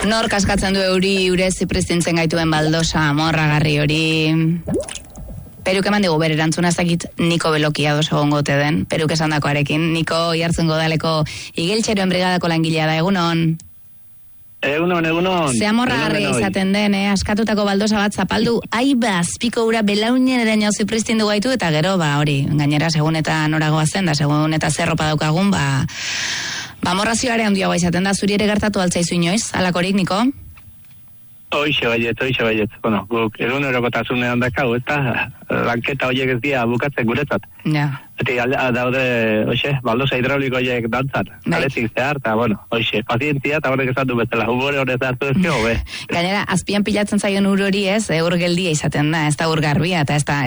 Nor kaskatzen du eurez zipristintzen gaituen baldosa, morragarri hori. Peruk eman digu bere erantzuna ezakit Niko Belokia dos egongo ote den, Peruk esan dakoarekin. Niko Iartzen Godaleko Igeltxeroen brigadako langilea da, egunon. Egunon. Ze amorragarri izaten den, askatutako baldosa bat zapaldu, azpiko ura belaunen eraino zipristindu gaitu, eta gero, hori, gainera, segun eta noragoa zen, da segun eta zerropa daukagun, amorrazioare handiagoa izaten da, zuri ere gertatu altzaizu inoiz, alakorik, Niko? Hoixe baiet. Bueno, guk egunerokotasunean dakau, eta lanketa horiek ez dira bukatzen guretzat. Ja. Eta daude, baldosa hidrauliko horiek dantzat. Aletik zehar, eta hoixe, pazientzia, eta horrek esan du bezala, humore horrez hartu ezkio, Gainera, azpian pilatzen zaion ur hori ez, ur geldia izaten da, ez da ur garbia, eta ez da